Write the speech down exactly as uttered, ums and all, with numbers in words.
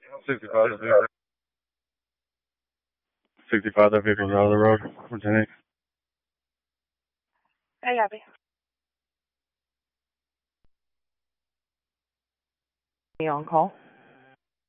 sixty-five, the vehicle. sixty-five, that vehicle's out of the road. Lieutenant. Hey, Abby. You on call?